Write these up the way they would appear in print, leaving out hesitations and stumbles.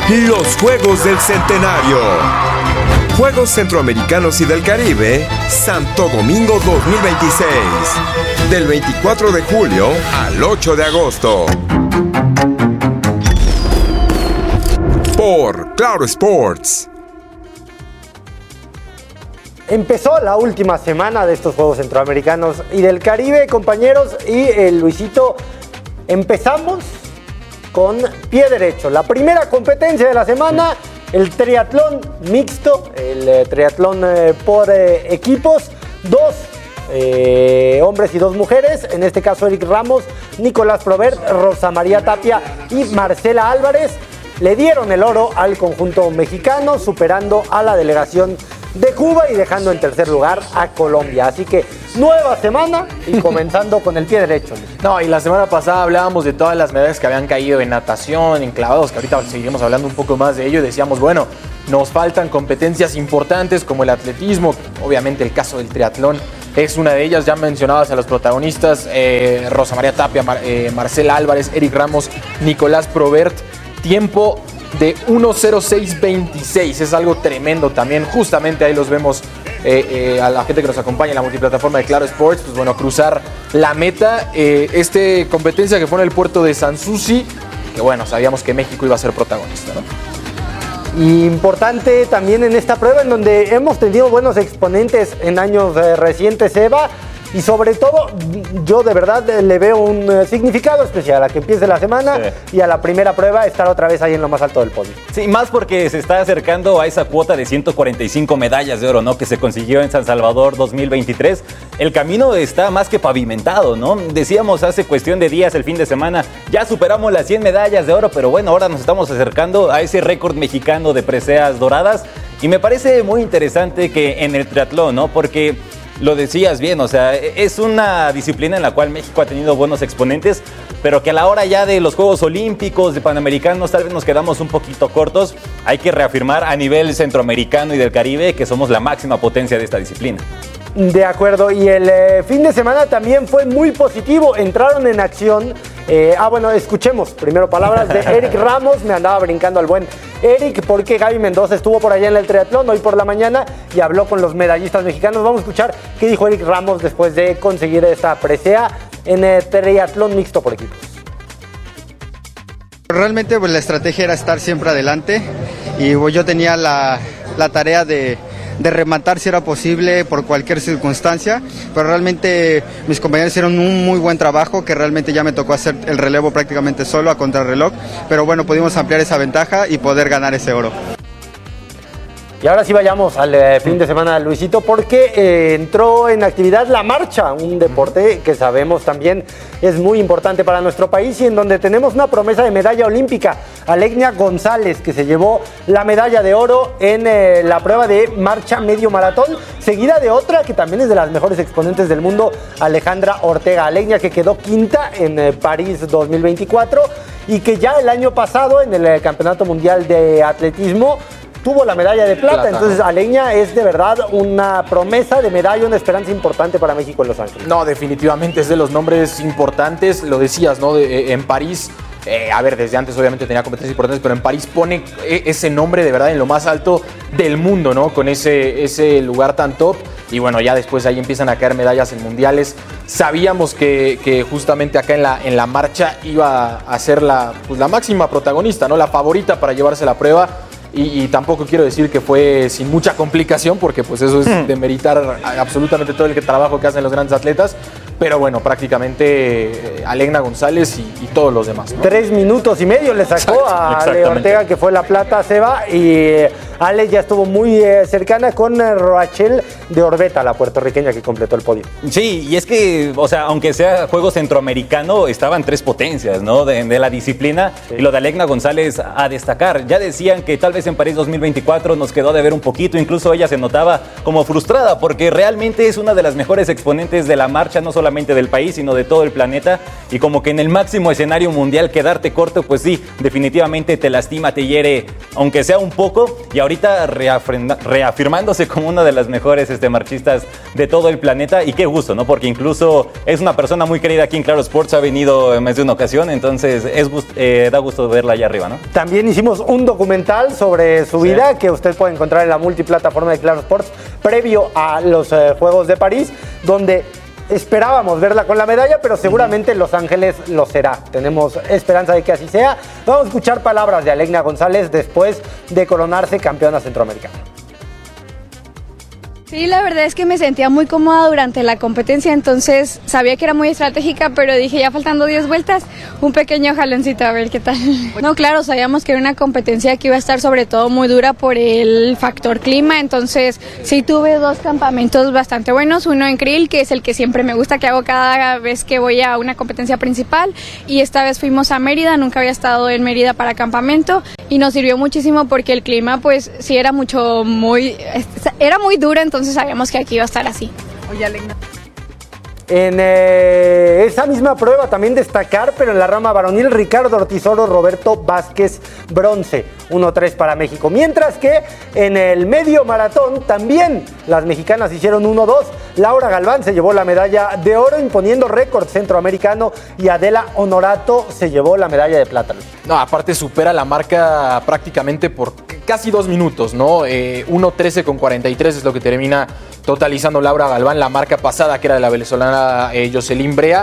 Los Juegos del Centenario. Juegos Centroamericanos y del Caribe, Santo Domingo 2026. Del 24 de julio al 8 de agosto. Por Claro Sports. Empezó la última semana de estos Juegos Centroamericanos y del Caribe, compañeros, y Luisito, empezamos con pie derecho. La primera competencia de la semana, el triatlón mixto, el triatlón por equipos, 2 hombres y 2 mujeres, en este caso Eric Ramos, Nicolás Probert, Rosa María Tapia y Marcela Álvarez, le dieron el oro al conjunto mexicano, superando a la delegación de Cuba y dejando en tercer lugar a Colombia. Así que nueva semana y comenzando con el pie derecho. No, y la semana pasada hablábamos de todas las medallas que habían caído en natación, en clavados, que ahorita seguiremos hablando un poco más de ello, y decíamos, bueno, nos faltan competencias importantes como el atletismo, obviamente el caso del triatlón es una de ellas. Ya mencionabas a los protagonistas, Rosa María Tapia, Marcela Álvarez, Eric Ramos, Nicolás Probert, tiempo de 1:06:26, es algo tremendo también. Justamente ahí los vemos, a la gente que nos acompaña en la multiplataforma de Claro Sports, pues bueno, cruzar la meta. Competencia que fue en el puerto de Sanssouci, que bueno, sabíamos que México iba a ser protagonista, ¿no? Importante también en esta prueba, en donde hemos tenido buenos exponentes en años recientes, Eva. Y sobre todo, yo de verdad le veo un significado especial a que empiece la semana, sí, y a la primera prueba estar otra vez ahí en lo más alto del podio. Sí, más porque se está acercando a esa cuota de 145 medallas de oro, ¿no?, que se consiguió en San Salvador 2023. El camino está más que pavimentado, ¿no? Decíamos hace cuestión de días, el fin de semana, ya superamos las 100 medallas de oro, pero bueno, ahora nos estamos acercando a ese récord mexicano de preseas doradas. Y me parece muy interesante que en el triatlón, ¿no?, porque lo decías bien, o sea, es una disciplina en la cual México ha tenido buenos exponentes, pero que a la hora ya de los Juegos Olímpicos, de Panamericanos, tal vez nos quedamos un poquito cortos. Hay que reafirmar a nivel centroamericano y del Caribe que somos la máxima potencia de esta disciplina. De acuerdo, y el fin de semana también fue muy positivo, entraron en acción. Bueno, escuchemos primero palabras de Eric Ramos. Me andaba brincando al buen Eric porque Gaby Mendoza estuvo por allá en el triatlón hoy por la mañana y habló con los medallistas mexicanos. Vamos a escuchar qué dijo Eric Ramos después de conseguir esta presea en el triatlón mixto por equipos. Realmente pues, la estrategia era estar siempre adelante y pues, yo tenía la tarea de rematar si era posible por cualquier circunstancia, pero realmente mis compañeros hicieron un muy buen trabajo, que realmente ya me tocó hacer el relevo prácticamente solo a contrarreloj, pero bueno, pudimos ampliar esa ventaja y poder ganar ese oro. Y ahora sí vayamos al fin de semana, Luisito, porque entró en actividad la marcha, un deporte que sabemos también es muy importante para nuestro país y en donde tenemos una promesa de medalla olímpica, Alegna González, que se llevó la medalla de oro en la prueba de marcha medio maratón, seguida de otra que también es de las mejores exponentes del mundo, Alejandra Ortega. Alegna, que quedó quinta en París 2024 y que ya el año pasado en el Campeonato Mundial de Atletismo tuvo la medalla de plata. Entonces Alegna es de verdad una promesa de medalla, una esperanza importante para México en Los Ángeles. No, definitivamente es de los nombres importantes, lo decías, ¿no? En París, desde antes obviamente tenía competencias importantes, pero en París pone ese nombre de verdad en lo más alto del mundo, ¿no? Con ese lugar tan top. Y bueno, ya después ahí empiezan a caer medallas en mundiales. Sabíamos que justamente acá en la marcha iba a ser la máxima protagonista, ¿no? La favorita para llevarse la prueba. Y tampoco quiero decir que fue sin mucha complicación, porque pues eso es demeritar absolutamente todo el trabajo que hacen los grandes atletas. Pero bueno, prácticamente Alegna González y todos los demás, ¿no? 3 minutos y medio le sacó a Ale Ortega, que fue la plata, Seba, y Ale ya estuvo muy cercana con Rachel de Orbeta, la puertorriqueña que completó el podio. Sí, y es que, o sea, aunque sea juego centroamericano, estaban 3 potencias, ¿no? De la disciplina, sí. Y lo de Alegna González a destacar. Ya decían que tal vez en París 2024 nos quedó de ver un poquito, incluso ella se notaba como frustrada, porque realmente es una de las mejores exponentes de la marcha, no solamente del país, sino de todo el planeta, y como que en el máximo escenario mundial quedarte corto, pues sí, definitivamente te lastima, te hiere, aunque sea un poco, y ahorita ahorita reafirmándose como una de las mejores marchistas de todo el planeta, y qué gusto, ¿no? Porque incluso es una persona muy querida aquí en Claro Sports, ha venido en más de una ocasión, entonces da gusto verla allá arriba, ¿no? También hicimos un documental sobre su vida que usted puede encontrar en la multiplataforma de Claro Sports previo a los Juegos de París, donde esperábamos verla con la medalla, pero seguramente Los Ángeles lo será. Tenemos esperanza de que así sea. Vamos a escuchar palabras de Alegna González después de coronarse campeona centroamericana. Sí, la verdad es que me sentía muy cómoda durante la competencia, entonces sabía que era muy estratégica, pero dije ya faltando 10 vueltas, un pequeño jaloncito a ver qué tal. No, claro, sabíamos que era una competencia que iba a estar sobre todo muy dura por el factor clima, entonces sí tuve 2 campamentos bastante buenos, uno en Krill, que es el que siempre me gusta, que hago cada vez que voy a una competencia principal, y esta vez fuimos a Mérida, nunca había estado en Mérida para campamento, y nos sirvió muchísimo porque el clima pues sí era muy duro, entonces sabíamos que aquí iba a estar así. Oye, Alegna. En esa misma prueba también destacar, pero en la rama varonil, Ricardo Ortiz oro, Roberto Vázquez bronce, 1-3 para México. Mientras que en el medio maratón también las mexicanas hicieron 1-2. Laura Galván se llevó la medalla de oro imponiendo récord centroamericano y Adela Honorato se llevó la medalla de plata. No, aparte supera la marca prácticamente por casi 2 minutos, ¿no? 1:13 con 43 es lo que termina totalizando Laura Galván, la marca pasada que era de la venezolana Jocelyn Brea,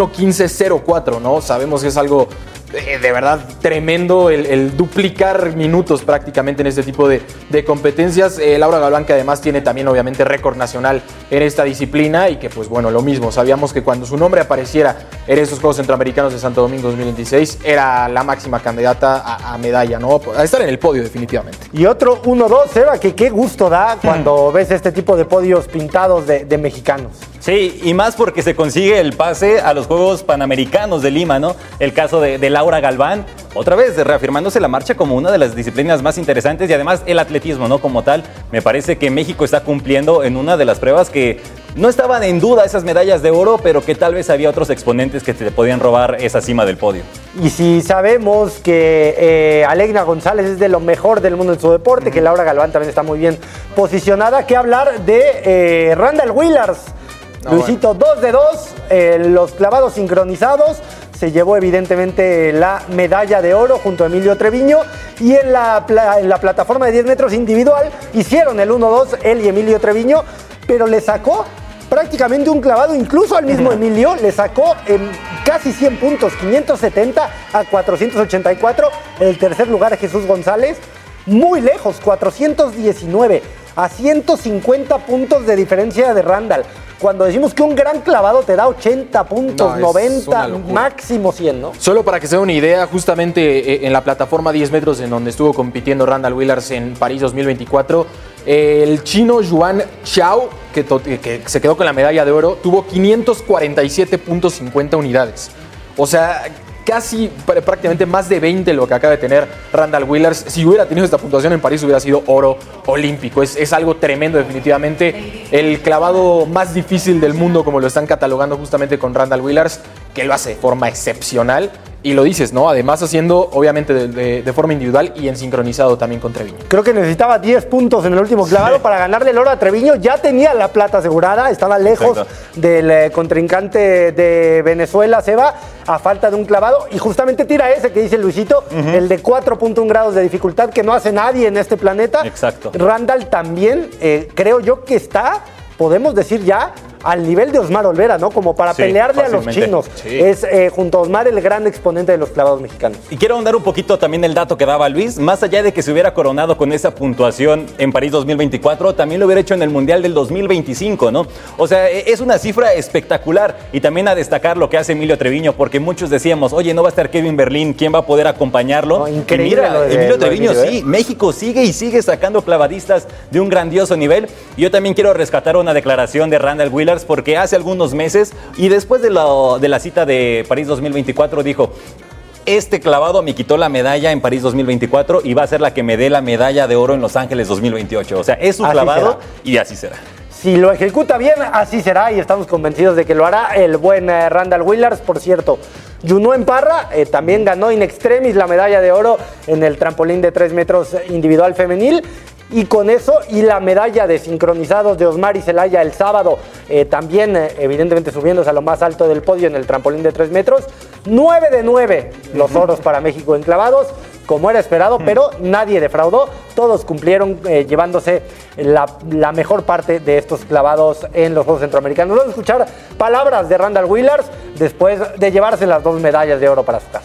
1:15.04, ¿no? Sabemos que es algo de verdad tremendo el duplicar minutos prácticamente en este tipo de competencias. Laura Galván, que además tiene también obviamente récord nacional en esta disciplina, y que pues bueno, lo mismo, sabíamos que cuando su nombre apareciera en estos Juegos Centroamericanos de Santo Domingo 2026 era la máxima candidata a medalla, ¿no? A estar en el podio definitivamente. Y otro 1-2, Eva, que qué gusto da cuando ves este tipo de podios pintados de mexicanos. Sí, y más porque se consigue el pase a los Juegos Panamericanos de Lima, ¿no? El caso de Laura Galván, otra vez reafirmándose la marcha como una de las disciplinas más interesantes, y además el atletismo, ¿no? Como tal, me parece que México está cumpliendo en una de las pruebas que no estaban en duda esas medallas de oro, pero que tal vez había otros exponentes que te podían robar esa cima del podio. Y si sabemos que Alegna González es de lo mejor del mundo en su deporte, que Laura Galván también está muy bien posicionada, ¿qué hablar de Randall Willars? Luisito, bueno. 2 de 2, los clavados sincronizados, se llevó evidentemente la medalla de oro junto a Emilio Treviño, y en la plataforma de 10 metros individual hicieron el 1-2 él y Emilio Treviño, pero le sacó prácticamente un clavado, incluso al mismo Emilio, le sacó en casi 100 puntos, 570 a 484, el tercer lugar Jesús González, muy lejos, 419 a 150 puntos de diferencia de Randall. Cuando decimos que un gran clavado te da 80 puntos, 90, máximo 100, ¿no? Solo para que se den una idea, justamente en la plataforma 10 metros en donde estuvo compitiendo Randall Willars en París 2024, el chino Yuan Xiao, que se quedó con la medalla de oro, tuvo 547.50 unidades. O sea, casi prácticamente más de 20 lo que acaba de tener Randall Willars. Si hubiera tenido esta puntuación en París hubiera sido oro olímpico. Es algo tremendo definitivamente. El clavado más difícil del mundo, como lo están catalogando justamente con Randall Willars, que lo hace de forma excepcional. Y lo dices, ¿no? Además haciendo, obviamente, de forma individual y en sincronizado también con Treviño. Creo que necesitaba 10 puntos en el último clavado para ganarle el oro a Treviño. Ya tenía la plata asegurada, estaba lejos del contrincante de Venezuela, Seba, a falta de un clavado. Y justamente tira ese que dice Luisito, el de 4.1 grados de dificultad, que no hace nadie en este planeta. Exacto. Randall también, creo yo que está, podemos decir ya, al nivel de Osmar Olvera, ¿no? Como para pelearle a los chinos. Sí. Es junto a Osmar el gran exponente de los clavados mexicanos. Y quiero ahondar un poquito también el dato que daba Luis. Más allá de que se hubiera coronado con esa puntuación en París 2024, también lo hubiera hecho en el Mundial del 2025, ¿no? O sea, es una cifra espectacular. Y también a destacar lo que hace Emilio Treviño, porque muchos decíamos, oye, no va a estar Kevin Berlín, ¿quién va a poder acompañarlo? No, increíble. Y mira, Emilio Treviño, sí, México sigue y sigue sacando clavadistas de un grandioso nivel. Y yo también quiero rescatar una declaración de Randall Willars, porque hace algunos meses y después de la cita de París 2024 dijo: este clavado me quitó la medalla en París 2024 y va a ser la que me dé la medalla de oro en Los Ángeles 2028. O sea, es su clavado y así será. Si lo ejecuta bien, así será, y estamos convencidos de que lo hará el buen Randall Willars. Por cierto, Yunuen Parra también ganó in extremis la medalla de oro en el trampolín de 3 metros individual femenil. y con eso y la medalla de sincronizados de Osmar y Celaya el sábado, también evidentemente subiéndose a lo más alto del podio en el trampolín de 3 metros. 9 de 9 los oros para México en clavados, como era esperado, pero nadie defraudó. Todos cumplieron llevándose la mejor parte de estos clavados en los Juegos Centroamericanos. Vamos a escuchar palabras de Randall Willars después de llevarse las 2 medallas de oro para su casa.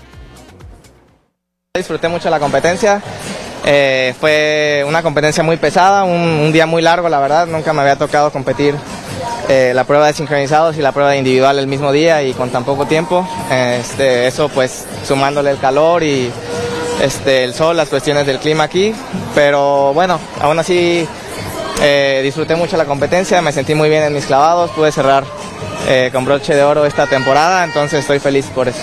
Disfruté mucho la competencia. Fue una competencia muy pesada, un día muy largo, la verdad. Nunca me había tocado competir la prueba de sincronizados y la prueba individual el mismo día y con tan poco tiempo. Eso pues sumándole el calor y el sol, las cuestiones del clima aquí. Pero bueno, aún así disfruté mucho la competencia, me sentí muy bien en mis clavados, pude cerrar con broche de oro esta temporada, entonces estoy feliz por eso.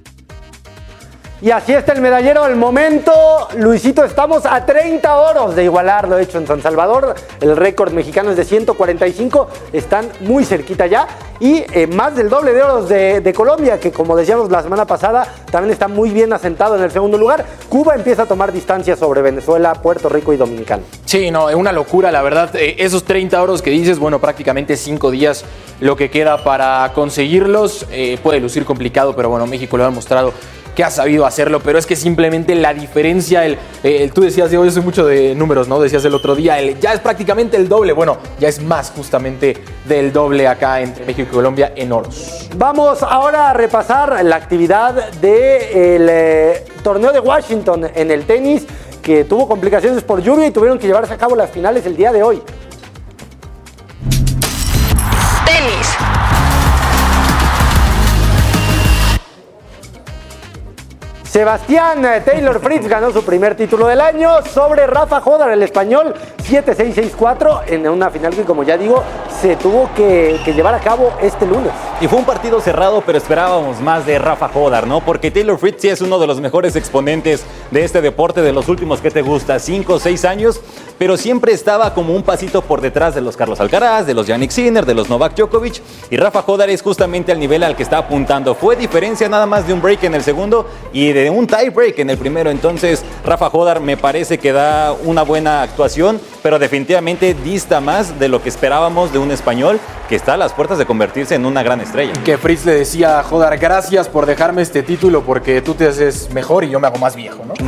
Y así está el medallero al momento. Luisito, estamos a 30 oros de igualar lo hecho en San Salvador. El récord mexicano es de 145. Están muy cerquita ya. Y más del doble de oros de Colombia, que como decíamos la semana pasada, también está muy bien asentado en el segundo lugar. Cuba empieza a tomar distancia sobre Venezuela, Puerto Rico y Dominicana. Sí, no, es una locura, la verdad. Esos 30 oros que dices, bueno, prácticamente 5 días lo que queda para conseguirlos. Puede lucir complicado, pero bueno, México lo ha mostrado que ha sabido hacerlo, pero es que simplemente la diferencia, tú decías, Diego, yo soy mucho de números, ¿no? Decías el otro día, ya es prácticamente el doble, bueno, ya es más justamente del doble acá entre México y Colombia en oros. Vamos ahora a repasar la actividad del torneo de Washington en el tenis, que tuvo complicaciones por lluvia y tuvieron que llevarse a cabo las finales el día de hoy. Tenis. Sebastián Taylor Fritz ganó su primer título del año sobre Rafa Jódar, el español, 7-6, 6-4, en una final que, como ya digo, se tuvo que llevar a cabo este lunes. Y fue un partido cerrado, pero esperábamos más de Rafa Jódar, ¿no? Porque Taylor Fritz sí es uno de los mejores exponentes de este deporte de los últimos, ¿qué te gusta? 5 o 6 años, pero siempre estaba como un pasito por detrás de los Carlos Alcaraz, de los Jannik Sinner, de los Novak Djokovic, y Rafa Jódar es justamente al nivel al que está apuntando. Fue diferencia nada más de un break en el segundo y de un tie break en el primero. Entonces Rafa Jódar me parece que da una buena actuación, pero definitivamente dista más de lo que esperábamos de un español que está a las puertas de convertirse en una gran estrella. Que Fritz le decía a Jódar, gracias por dejarme este título porque tú te haces mejor y yo me hago más viejo, ¿no?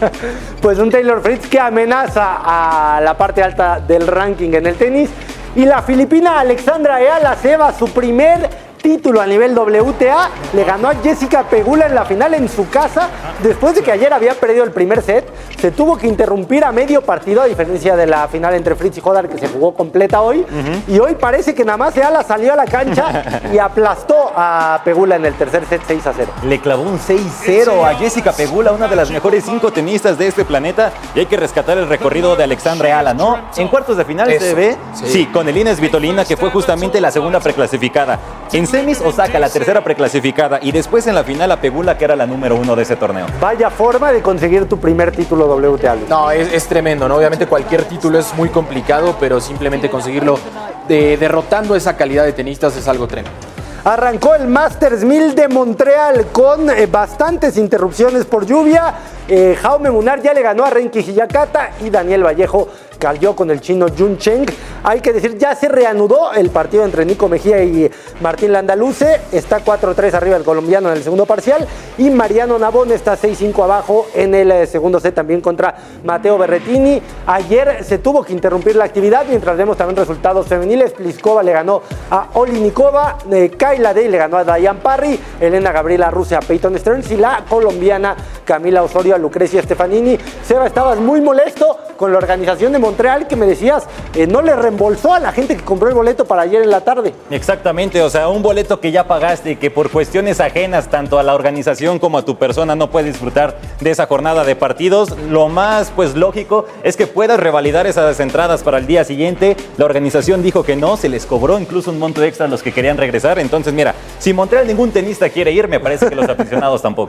Pues un Taylor Fritz que amenaza a la parte alta del ranking en el tenis. Y la filipina Alexandra Eala se va su primer título a nivel WTA, le ganó a Jessica Pegula en la final en su casa, después de que ayer había perdido el primer set. Se tuvo que interrumpir a medio partido, a diferencia de la final entre Fritz y Jódar, que se jugó completa hoy. Y hoy parece que nada más Eala salió a la cancha y aplastó a Pegula en el tercer set 6-0. Le clavó un 6-0 a Jessica Pegula, una de las mejores 5 tenistas de este planeta, y hay que rescatar el recorrido de Alexandra Eala, ¿no? En cuartos de final se ve, sí, con el Ines Svitolina, que fue justamente la segunda preclasificada. En semis, Osaka, la tercera preclasificada, y después en la final a Pegula, que era la número 1 de ese torneo. Vaya forma de conseguir tu primer título WTA. No, es tremendo, ¿no? Obviamente cualquier título es muy complicado, pero simplemente conseguirlo derrotando esa calidad de tenistas es algo tremendo. Arrancó el Masters 1000 de Montreal con bastantes interrupciones por lluvia. Jaume Munar ya le ganó a Renki Hiyakata y Daniel Vallejo cayó con el chino Jun Cheng. Hay que decir, ya se reanudó el partido entre Nico Mejía y Martín Landaluce. Está 4-3 arriba el colombiano en el segundo parcial. Y Mariano Navón está 6-5 abajo en el segundo set también contra Matteo Berrettini. Ayer se tuvo que interrumpir la actividad mientras vemos también resultados femeniles. Pliskova le ganó a Olinikova. Kayla Day le ganó a Diane Parry. Elena Gabriela Ruse a Peyton Stearns. Y la colombiana Camila Osorio a Lucrecia Stefanini. Seba, estabas muy molesto con la organización de Montreal, que me decías, no le reembolsó a la gente que compró el boleto para ayer en la tarde. Exactamente, o sea, un boleto que ya pagaste y que por cuestiones ajenas tanto a la organización como a tu persona no puedes disfrutar de esa jornada de partidos. Lo más pues lógico es que puedas revalidar esas entradas para el día siguiente. La organización dijo que no, se les cobró incluso un monto extra a los que querían regresar. Entonces mira, si Montreal ningún tenista quiere ir, me parece que los aficionados tampoco.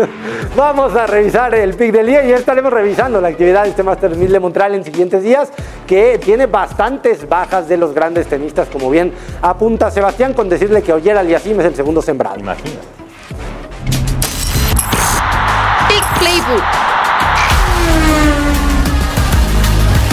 Vamos a revisar el pick del día y ya estaremos revisando la actividad de este Masters 1000 de Montreal en siguientes días, que tiene bastantes bajas de los grandes tenistas, como bien apunta Sebastián, con decirle que Oyer Aliassime es el segundo sembrado. Imagínate. Pick Playbook.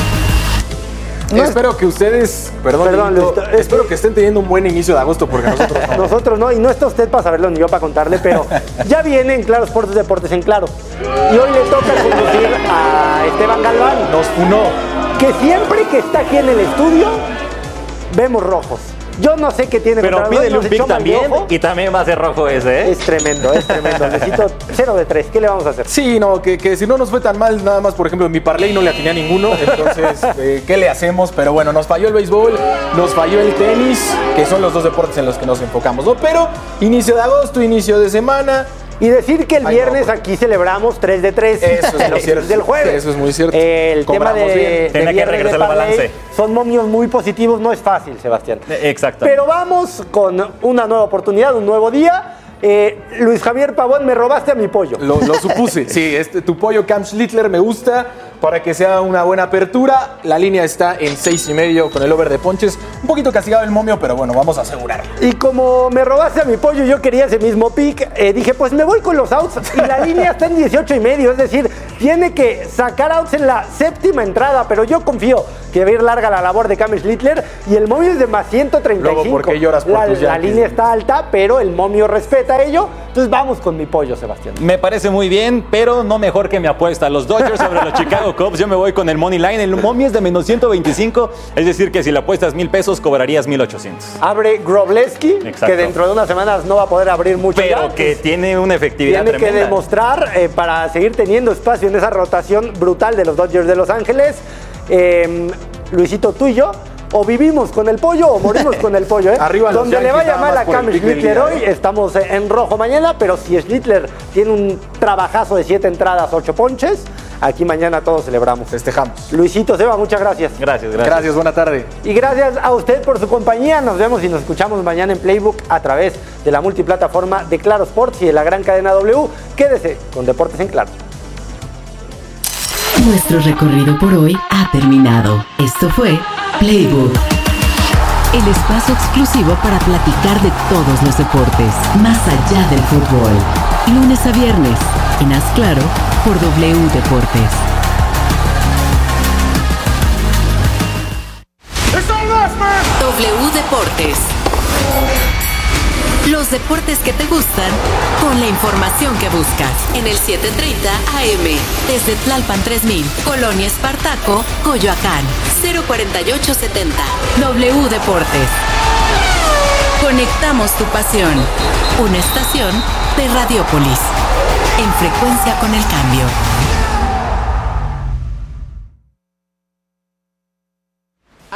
Espero que ustedes, espero que estén teniendo un buen inicio de agosto, porque nosotros no. Nosotros no, y no está usted para saberlo ni yo para contarle, pero ya vienen Claro Sports Deportes en Claro. Y hoy le toca conducir a Esteban Galván. Nos funó. Que siempre que está aquí en el estudio, vemos rojos. Yo no sé qué tiene. Pero pídele un pick también y también va a ser rojo ese, ¿eh? Es tremendo. Necesito 0 de 3. ¿Qué le vamos a hacer? Sí, no, que si no nos fue tan mal, nada más, por ejemplo, en mi parlay no le atiné a ninguno. Entonces, ¿qué le hacemos? Pero bueno, nos falló el béisbol, nos falló el tenis, que son los dos deportes en los que nos enfocamos, ¿no? Pero inicio de agosto, inicio de semana. Y decir que el viernes aquí celebramos 3 de 3. Eso es muy cierto. Del jueves. Eso es muy cierto. El tema de Tenía que regresar al balance. Son momios muy positivos. No es fácil, Sebastián. Exacto. Pero vamos con una nueva oportunidad, un nuevo día. Luis Javier Pavón, me robaste a mi pollo. Lo supuse. Sí, tu pollo Cam Schlittler me gusta para que sea una buena apertura. La línea está en 6.5 con el over de ponches. Un poquito castigado el momio, pero bueno, vamos a asegurarlo. Y como me robaste a mi pollo, yo quería ese mismo pick. Dije, pues me voy con los outs. Y la línea está en 18.5. Es decir, tiene que sacar outs en la séptima entrada. Pero yo confío que va a ir larga la labor de Cam Schlittler. Y el momio es de más 135. Luego, ¿por qué lloras por tus Yankees? La línea está alta, pero el momio respeta ello. Entonces vamos con mi pollo, Sebastián. Me parece muy bien, pero no mejor que mi apuesta. Los Dodgers sobre los Chicago Cubs. Yo me voy con el money line. El momio es de menos 125. Es decir, que si le apuestas $1,000, cobrarías 1,800. Abre Grobleski, que dentro de unas semanas no va a poder abrir mucho. Pero ya, que tiene una efectividad tiene tremenda. Que demostrar para seguir teniendo espacio en esa rotación brutal de los Dodgers de Los Ángeles. Luisito, tú y yo, o vivimos con el pollo o morimos con el pollo, ¿eh? Arriba donde los le vaya Yankees, mal a Cam Schlittler hoy, estamos en rojo mañana, pero si Schlittler tiene un trabajazo de 7 entradas, 8 ponches, aquí mañana todos celebramos. Festejamos. Luisito, Seba, muchas gracias. Gracias, buena tarde. Y gracias a usted por su compañía. Nos vemos y nos escuchamos mañana en Playbook a través de la multiplataforma de Claro Sports y de la gran cadena W. Quédese con Deportes en Claro. Nuestro recorrido por hoy ha terminado. Esto fue Playbook, el espacio exclusivo para platicar de todos los deportes, más allá del fútbol. Lunes a viernes, en Haz Claro, por W Deportes. W Deportes. Los deportes que te gustan, con la información que buscas. En el 7:30 AM, desde Tlalpan 3000, Colonia Espartaco, Coyoacán, 04870. W Deportes. Conectamos tu pasión. Una estación de Radiopolis. En frecuencia con el cambio.